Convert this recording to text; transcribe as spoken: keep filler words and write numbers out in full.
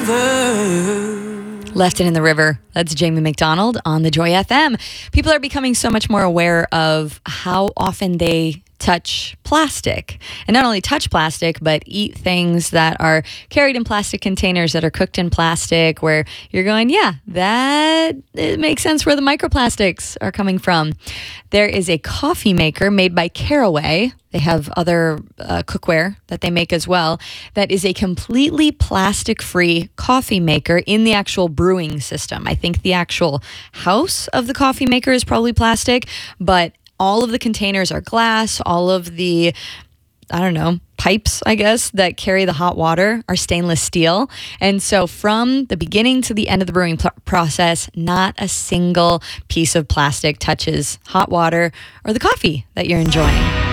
river. Left It in the River. That's Jamie McDonald on the Joy F M. People are becoming so much more aware of how often they touch plastic, and not only touch plastic, but eat things that are carried in plastic containers, that are cooked in plastic, where you're going, yeah, that it makes sense where the microplastics are coming from. There is a coffee maker made by Caraway. They have other uh, cookware that they make as well. That is a completely plastic-free coffee maker in the actual brewing system. I think the actual house of the coffee maker is probably plastic, but all of the containers are glass. All of the, I don't know, pipes, I guess, that carry the hot water are stainless steel. And so from the beginning to the end of the brewing pl- process, not a single piece of plastic touches hot water or the coffee that you're enjoying.